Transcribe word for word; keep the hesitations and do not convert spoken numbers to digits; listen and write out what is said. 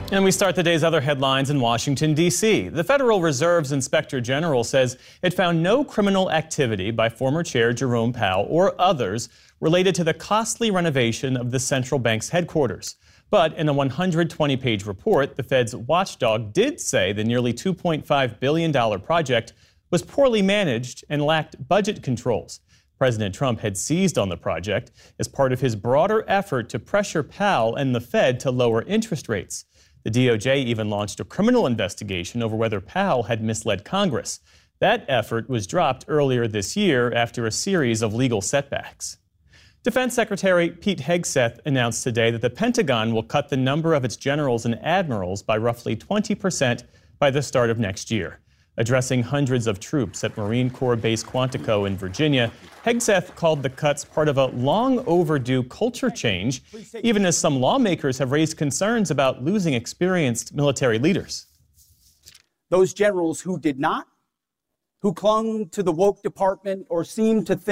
And we start the day's other headlines in Washington, D C The Federal Reserve's Inspector General says it found no criminal activity by former Chair Jerome Powell or others related to the costly renovation of the central bank's headquarters. But in a one hundred twenty page report, the Fed's watchdog did say the nearly two point five billion dollars project was poorly managed and lacked budget controls. President Trump had seized on the project as part of his broader effort to pressure Powell and the Fed to lower interest rates. The D O J even launched a criminal investigation over whether Powell had misled Congress. That effort was dropped earlier this year after a series of legal setbacks. Defense Secretary Pete Hegseth announced today that the Pentagon will cut the number of its generals and admirals by roughly twenty percent by the start of next year. Addressing hundreds of troops at Marine Corps Base Quantico in Virginia, Hegseth called the cuts part of a long overdue culture change, even as some lawmakers have raised concerns about losing experienced military leaders. Those generals who did not, who clung to the woke department or seemed to think